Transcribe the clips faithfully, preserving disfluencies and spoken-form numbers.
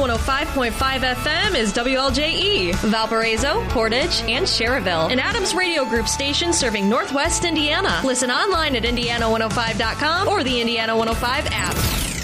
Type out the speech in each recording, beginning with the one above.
one oh five point five F M is W L J E, Valparaiso, Portage, and Sherrville. An Adams Radio Group station serving Northwest Indiana. Listen online at Indiana one oh five dot com or the Indiana one oh five app.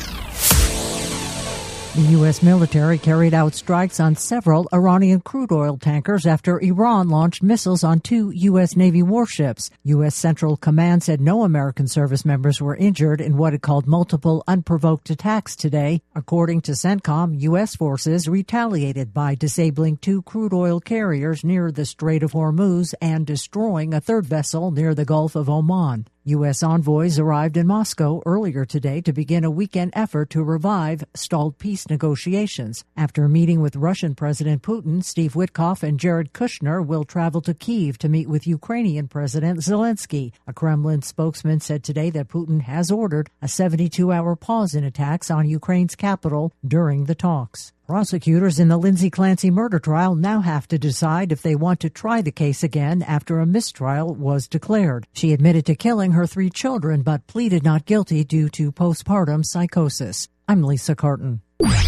The U S military carried out strikes on several Iranian crude oil tankers after Iran launched missiles on two U S Navy warships. U S Central Command said no American service members were injured in what it called multiple unprovoked attacks today. According to CENTCOM, U S forces retaliated by disabling two crude oil carriers near the Strait of Hormuz and destroying a third vessel near the Gulf of Oman. U S envoys arrived in Moscow earlier today to begin a weekend effort to revive stalled peace negotiations. After meeting with Russian President Putin, Steve Witkoff and Jared Kushner will travel to Kyiv to meet with Ukrainian President Zelensky. A Kremlin spokesman said today that Putin has ordered a seventy-two hour pause in attacks on Ukraine's capital during the talks. Prosecutors in the Lindsay Clancy murder trial now have to decide if they want to try the case again after a mistrial was declared. She admitted to killing her three children but pleaded not guilty due to postpartum psychosis. I'm Lisa Carton.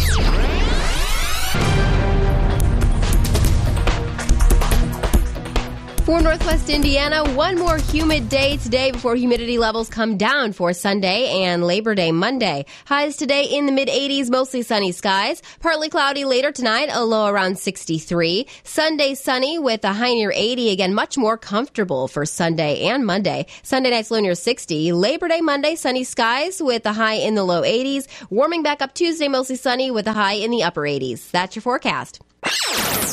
For Northwest Indiana, one more humid day today before humidity levels come down for Sunday and Labor Day Monday. Highs today in the mid eighties, mostly sunny skies. Partly cloudy later tonight, a low around sixty-three. Sunday sunny with a high near eighty. Again, much more comfortable for Sunday and Monday. Sunday night's low near sixty. Labor Day Monday, sunny skies with a high in the low eighties. Warming back up Tuesday, mostly sunny with a high in the upper eighties. That's your forecast.